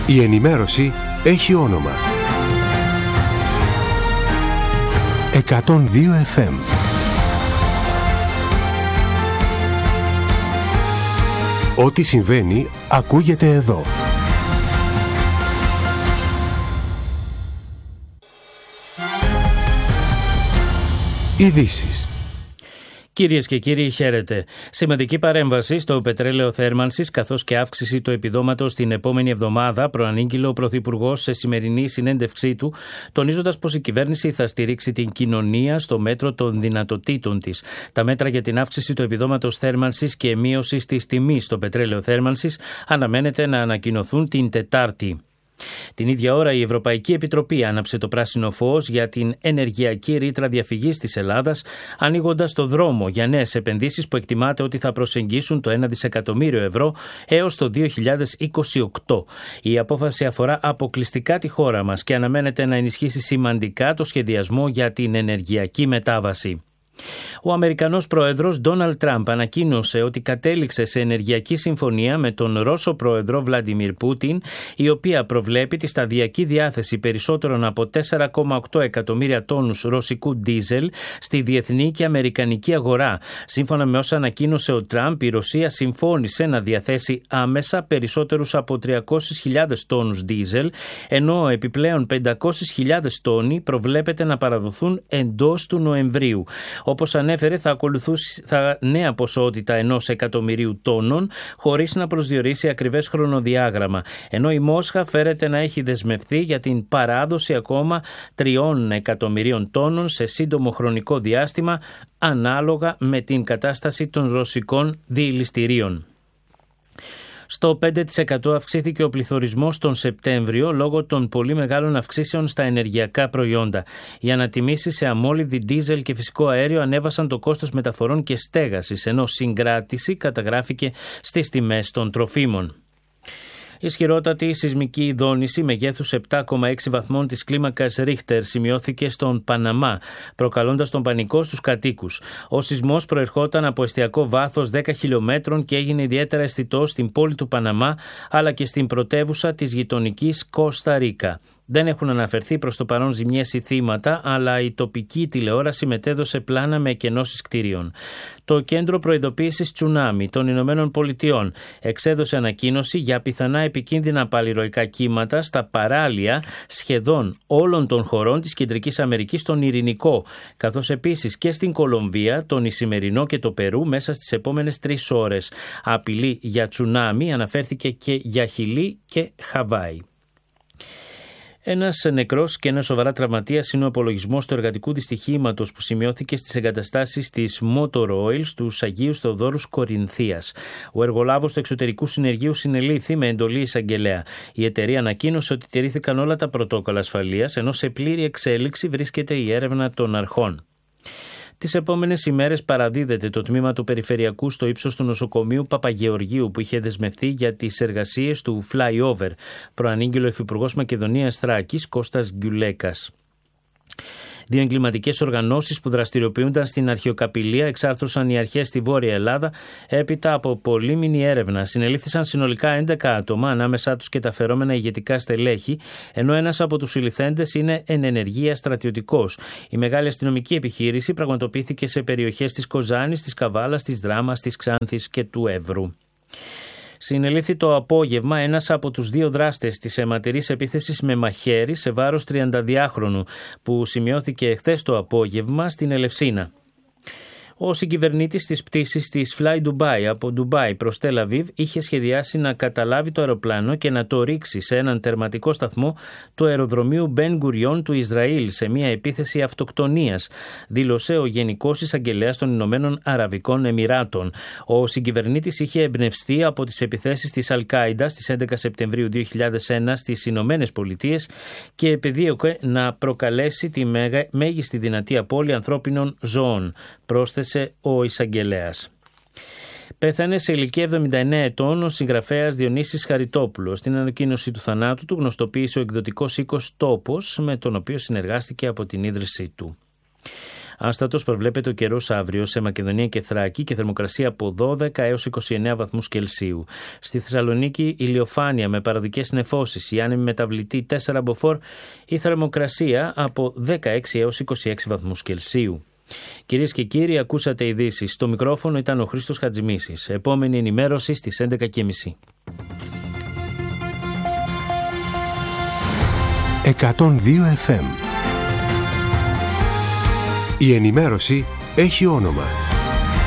Η ενημέρωση έχει όνομα. 102 FM. Ό,τι συμβαίνει ακούγεται εδώ. Ειδήσεις. Κυρίες και κύριοι, χαίρετε. Σημαντική παρέμβαση στο πετρέλαιο θέρμανσης καθώς και αύξηση του επιδόματος την επόμενη εβδομάδα, προανήγγειλε ο Πρωθυπουργός σε σημερινή συνέντευξή του, τονίζοντας πως η κυβέρνηση θα στηρίξει την κοινωνία στο μέτρο των δυνατοτήτων της. Τα μέτρα για την αύξηση του επιδόματος θέρμανσης και μείωση της τιμής στο πετρέλαιο θέρμανσης αναμένεται να ανακοινωθούν την Τετάρτη. Την ίδια ώρα η Ευρωπαϊκή Επιτροπή άναψε το πράσινο φως για την ενεργειακή ρήτρα διαφυγής της Ελλάδας, ανοίγοντας το δρόμο για νέες επενδύσεις που εκτιμάται ότι θα προσεγγίσουν το 1 δισεκατομμύριο ευρώ έως το 2028. Η απόφαση αφορά αποκλειστικά τη χώρα μας και αναμένεται να ενισχύσει σημαντικά το σχεδιασμό για την ενεργειακή μετάβαση. Ο Αμερικανός πρόεδρος Ντόναλντ Τραμπ ανακοίνωσε ότι κατέληξε σε ενεργειακή συμφωνία με τον Ρώσο πρόεδρο Βλαντιμίρ Πούτιν, η οποία προβλέπει τη σταδιακή διάθεση περισσότερων από 4,8 εκατομμύρια τόνους ρωσικού ντίζελ στη διεθνή και αμερικανική αγορά. Σύμφωνα με όσα ανακοίνωσε ο Τραμπ, η Ρωσία συμφώνησε να διαθέσει άμεσα περισσότερους από 300.000 τόνους ντίζελ, ενώ επιπλέον 500.000 τόνοι προβλέπεται να παραδοθούν εντός του Νοεμβρίου. Όπως ανέφερε, θα ακολουθούσε νέα ποσότητα 1 εκατομμυρίου τόνων, χωρίς να προσδιορίσει ακριβές χρονοδιάγραμμα. Ενώ η Μόσχα φέρεται να έχει δεσμευθεί για την παράδοση ακόμα 3 εκατομμυρίων τόνων σε σύντομο χρονικό διάστημα, ανάλογα με την κατάσταση των ρωσικών διηλιστηρίων. Στο 5% αυξήθηκε ο πληθωρισμός τον Σεπτέμβριο λόγω των πολύ μεγάλων αυξήσεων στα ενεργειακά προϊόντα. Οι ανατιμήσεις σε αμόλυβδη, ντίζελ και φυσικό αέριο ανέβασαν το κόστος μεταφορών και στέγασης, ενώ συγκράτηση καταγράφηκε στις τιμές των τροφίμων. Ισχυρότατη σεισμική δόνηση μεγέθους 7,6 βαθμών της κλίμακας Ρίχτερ σημειώθηκε στον Παναμά, προκαλώντας τον πανικό στους κατοίκους. Ο σεισμός προερχόταν από εστιακό βάθος 10 χιλιόμετρων και έγινε ιδιαίτερα αισθητός στην πόλη του Παναμά, αλλά και στην πρωτεύουσα της γειτονικής Κώστα Ρίκα. Δεν έχουν αναφερθεί προς το παρόν ζημιές ή θύματα, αλλά η τοπική τηλεόραση μετέδωσε πλάνα με εκενώσεις κτίριων. Το Κέντρο Προειδοποίησης Τσουνάμι των Ηνωμένων Πολιτειών εξέδωσε ανακοίνωση για πιθανά επικίνδυνα παλιροϊκά κύματα στα παράλια σχεδόν όλων των χωρών της Κεντρικής Αμερικής στον Ειρηνικό, καθώς επίσης και στην Κολομβία, τον Ισημερινό και το Περού μέσα στις επόμενες 3 ώρες. Απειλή για τσουνάμι αναφέρθηκε και για Χιλή και Χαβάη. Ένας νεκρός και ένας σοβαρά τραυματίας είναι ο απολογισμός του εργατικού δυστυχήματος που σημειώθηκε στις εγκαταστάσεις της Motor Oil στους Αγίους Θεοδόρους Κορινθίας. Ο εργολάβος του εξωτερικού συνεργείου συνελήφθη με εντολή εισαγγελέα. Η εταιρεία ανακοίνωσε ότι τηρήθηκαν όλα τα πρωτόκολλα ασφαλείας, ενώ σε πλήρη εξέλιξη βρίσκεται η έρευνα των αρχών. Τις επόμενες ημέρες παραδίδεται το τμήμα του Περιφερειακού στο ύψος του νοσοκομείου Παπαγεωργίου που είχε δεσμευτεί για τις εργασίες του flyover, προανήγγειλε ο Υφυπουργός Μακεδονίας Θράκης Κώστας Γκιουλέκας. 2 εγκληματικές οργανώσεις που δραστηριοποιούνταν στην αρχαιοκαπηλεία εξάρθρωσαν οι αρχές στη Βόρεια Ελλάδα έπειτα από πολύμηνη έρευνα. Συνελήφθησαν συνολικά 11 άτομα, ανάμεσά τους και τα φερόμενα ηγετικά στελέχη, ενώ ένας από τους συλληφθέντες είναι εν ενεργεία στρατιωτικός. Η μεγάλη αστυνομική επιχείρηση πραγματοποιήθηκε σε περιοχές της Κοζάνης, της Καβάλας, της Δράμας, της Ξάνθης και του Εύρου. Συνελήφθη το απόγευμα ένας από τους 2 δράστες της αιματηρής επίθεσης με μαχαίρι σε βάρος 32χρονου που σημειώθηκε χθες το απόγευμα στην Ελευσίνα. Ο συγκυβερνήτης της πτήσης της Fly Dubai από Ντουμπάι προς Τελ Αβίβ είχε σχεδιάσει να καταλάβει το αεροπλάνο και να το ρίξει σε έναν τερματικό σταθμό του αεροδρομίου Μπεν Γκουριόν του Ισραήλ σε μια επίθεση αυτοκτονίας, δήλωσε ο Γενικός Εισαγγελέας των Ηνωμένων Αραβικών Εμιράτων. Ο συγκυβερνήτης είχε εμπνευστεί από τις επιθέσεις της Αλ-Κάιντα στις 11 Σεπτεμβρίου 2001 στις Ηνωμένες Πολιτείες και επιδίωκε να προκαλέσει τη μέγιστη δυνατή απώλεια ανθρώπινων ζώων, πρόσθεσε ο εισαγγελέας. Πέθανε σε ηλικία 79 ετών ο συγγραφέας Διονύσης Χαριτόπουλος. Στην ανακοίνωση του θανάτου του γνωστοποίησε ο εκδοτικός οίκος Τόπος, με τον οποίο συνεργάστηκε από την ίδρυσή του. Άστατος προβλέπεται ο καιρός αύριο σε Μακεδονία και Θράκη και θερμοκρασία από 12 έως 29 βαθμούς Κελσίου. Στη Θεσσαλονίκη ηλιοφάνεια με παραδικές νεφώσεις, η άνεμη μεταβλητή 4 μποφόρ, η θερμοκρασία από 16 έως 26 βαθμούς Κελσίου. Κυρίες και κύριοι, ακούσατε ειδήσεις. Στο μικρόφωνο ήταν ο Χρήστος Χατζημίσης. Επόμενη ενημέρωση στις 11:30. 102 FM. Η ενημέρωση έχει όνομα.